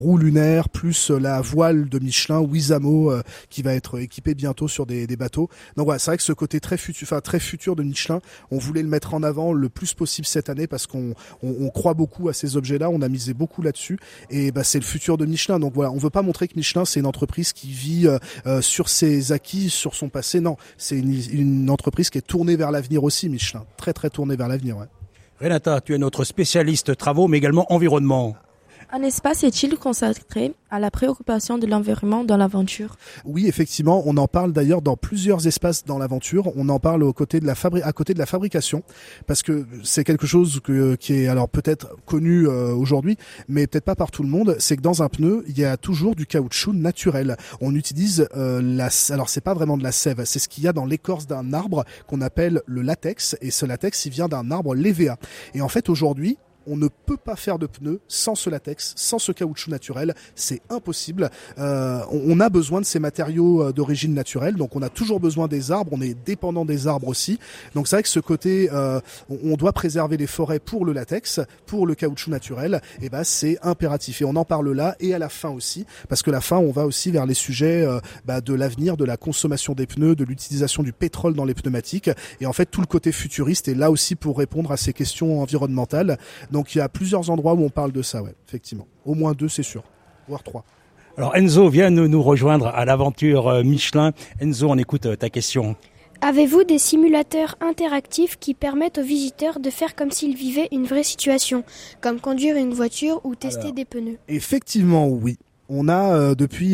roue lunaire, plus la voile de Michelin Wizamo qui va être équipée bientôt sur des bateaux. Donc voilà, c'est vrai que ce côté très futur de Michelin, on voulait le mettre en avant le plus possible cette année parce qu'on croit beaucoup à ces objets-là, on a misé beaucoup là-dessus et c'est le futur de Michelin. Donc voilà, on veut pas montrer que Michelin c'est une entreprise qui vit sur ses acquis, sur son passé. Non, c'est une entreprise qui est tournée vers l'avenir aussi, Michelin. Très très tournée vers l'avenir, ouais. Renata, tu es notre spécialiste travaux mais également environnement. Un espace est-il consacré à la préoccupation de l'environnement dans l'aventure? Oui, effectivement, on en parle d'ailleurs dans plusieurs espaces dans l'aventure. On en parle à côté de la fabrication, parce que c'est quelque chose qui est alors peut-être connu aujourd'hui, mais peut-être pas par tout le monde. C'est que dans un pneu, il y a toujours du caoutchouc naturel. On utilise alors c'est pas vraiment de la sève, c'est ce qu'il y a dans l'écorce d'un arbre qu'on appelle le latex, et ce latex, il vient d'un arbre l'hévéa. Et en fait, aujourd'hui, on ne peut pas faire de pneus sans ce latex, sans ce caoutchouc naturel, c'est impossible. On a besoin de ces matériaux d'origine naturelle, donc on a toujours besoin des arbres, on est dépendant des arbres aussi. Donc c'est vrai que ce côté, on doit préserver les forêts pour le latex, pour le caoutchouc naturel, et c'est impératif. Et on en parle là et à la fin aussi, parce que la fin, on va aussi vers les sujets de l'avenir, de la consommation des pneus, de l'utilisation du pétrole dans les pneumatiques. Et en fait, tout le côté futuriste est là aussi pour répondre à ces questions environnementales. Donc il y a plusieurs endroits où on parle de ça, ouais, effectivement. Au moins 2, c'est sûr, voire 3. Alors Enzo vient nous rejoindre à l'aventure Michelin. Enzo, on écoute ta question. Avez-vous des simulateurs interactifs qui permettent aux visiteurs de faire comme s'ils vivaient une vraie situation, comme conduire une voiture ou tester des pneus? Effectivement, oui. On a depuis,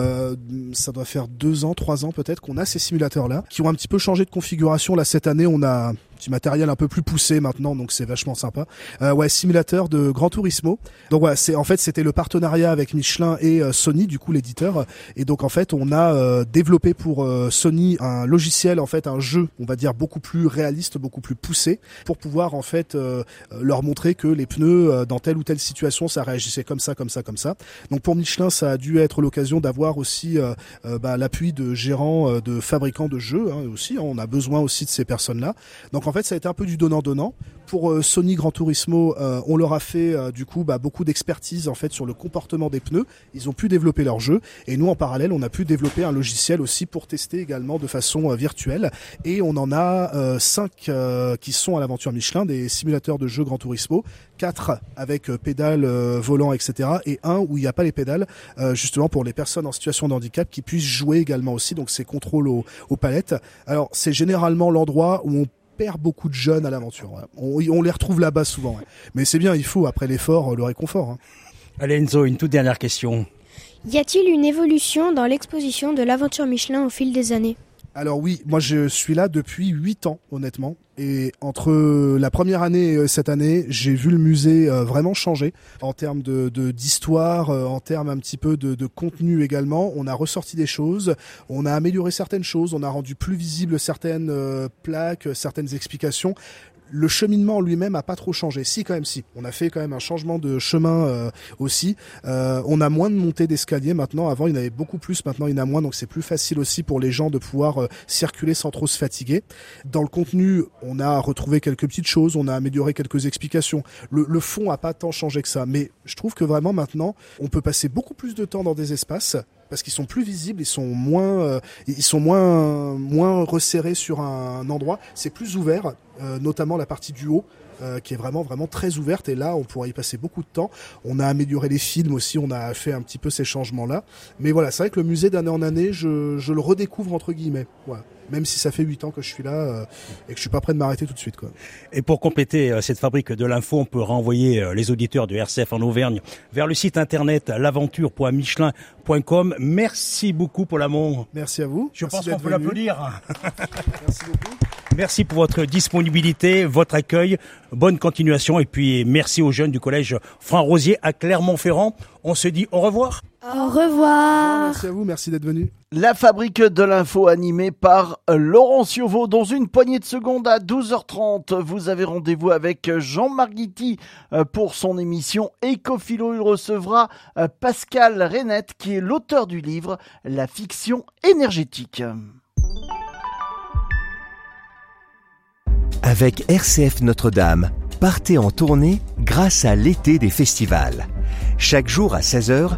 ça doit faire 2 ans, 3 ans peut-être, qu'on a ces simulateurs-là, qui ont un petit peu changé de configuration. Là, cette année, on a petit matériel un peu plus poussé maintenant, donc c'est vachement sympa. Simulateur de Gran Turismo. Donc voilà, c'était le partenariat avec Michelin et Sony, du coup l'éditeur. Et donc en fait, on a développé pour Sony un logiciel, en fait un jeu, on va dire beaucoup plus réaliste, beaucoup plus poussé, pour pouvoir en fait leur montrer que les pneus dans telle ou telle situation, ça réagissait comme ça, comme ça, comme ça. Donc pour Michelin, ça a dû être l'occasion d'avoir aussi l'appui de gérants, de fabricants de jeux aussi. On a besoin aussi de ces personnes-là. Donc en fait, ça a été un peu du donnant-donnant. Pour Sony Gran Turismo, on leur a fait beaucoup d'expertise en fait sur le comportement des pneus. Ils ont pu développer leur jeu et nous en parallèle, on a pu développer un logiciel aussi pour tester également de façon virtuelle. Et on en a 5 qui sont à l'aventure Michelin, des simulateurs de jeux Gran Turismo, 4 avec pédales, volant, etc. et 1 où il n'y a pas les pédales, justement pour les personnes en situation de handicap qui puissent jouer également aussi. Donc c'est contrôle aux palettes. Alors c'est généralement l'endroit où on perd beaucoup de jeunes à l'aventure. Ouais. On les retrouve là-bas souvent. Ouais. Mais c'est bien, il faut, après l'effort, le réconfort. Hein. Allez Enzo, une toute dernière question. Y a-t-il une évolution dans l'exposition de l'aventure Michelin au fil des années? Alors oui, moi je suis là depuis 8 ans, honnêtement. Et entre la première année et cette année, j'ai vu le musée vraiment changer en termes d'histoire, en termes un petit peu de contenu également. On a ressorti des choses, on a amélioré certaines choses, on a rendu plus visibles certaines plaques, certaines explications. Le cheminement lui-même a pas trop changé. Si, quand même, si. On a fait quand même un changement de chemin aussi. On a moins de montées d'escalier maintenant. Avant, il y en avait beaucoup plus. Maintenant, il y en a moins. Donc, c'est plus facile aussi pour les gens de pouvoir circuler sans trop se fatiguer. Dans le contenu, on a retrouvé quelques petites choses. On a amélioré quelques explications. Le fond a pas tant changé que ça. Mais je trouve que vraiment maintenant, on peut passer beaucoup plus de temps dans des espaces parce qu'ils sont plus visibles, ils sont moins resserrés sur un endroit. C'est plus ouvert, notamment la partie du haut, qui est vraiment très ouverte. Et là, on pourrait y passer beaucoup de temps. On a amélioré les films aussi, on a fait un petit peu ces changements-là. Mais voilà, c'est vrai que le musée d'année en année, je le redécouvre entre guillemets. Voilà. Même si ça fait 8 ans que je suis là et que je suis pas prêt de m'arrêter tout de suite, quoi. Et pour compléter cette fabrique de l'info, on peut renvoyer les auditeurs de RCF en Auvergne vers le site internet l'aventure.michelin.com. Merci beaucoup Paul Hamon. Merci à vous. Je pense qu'on peut l'applaudir. Merci beaucoup. Merci pour votre disponibilité, votre accueil. Bonne continuation et puis merci aux jeunes du collège Franc-Rosier à Clermont-Ferrand. On se dit au revoir. Au revoir. Merci à vous, merci d'être venu. La fabrique de l'info animée par Laurent Cioveau. Dans une poignée de secondes à 12h30, vous avez rendez-vous avec Jean Marguitti pour son émission Écophilo. Il recevra Pascal Renette qui est l'auteur du livre La fiction énergétique. Avec RCF Notre-Dame, Partez en tournée grâce à l'été des festivals. Chaque jour à 16h,